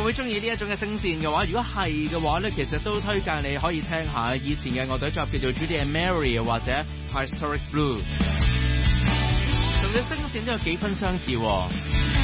會中意呢一種嘅聲線嘅話，如果係嘅話咧，其實都推介你可以聽下以前嘅樂隊組合叫做 Judy and Mary 或者 Historic Blue， 同佢聲線都有幾分相似喎。